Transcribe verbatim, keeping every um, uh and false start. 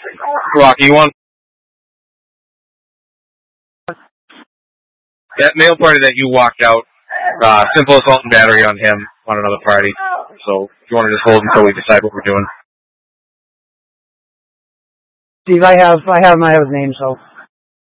Rocky, you want that male party that you walked out? Uh, simple assault and battery on him on another party. So if you want to just hold until we decide what we're doing. Steve, I have I have him. I have his name. So.